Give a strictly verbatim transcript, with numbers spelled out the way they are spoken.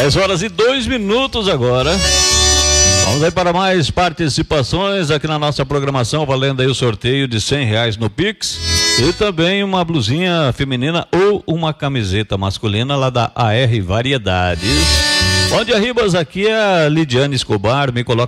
dez horas e dois minutos agora. Vamos aí para mais participações aqui na nossa programação, valendo aí o sorteio de cem reais no Pix e também uma blusinha feminina ou uma camiseta masculina lá da A R Variedades. Bom dia, Ribas, aqui é a Lidiane Escobar, me coloca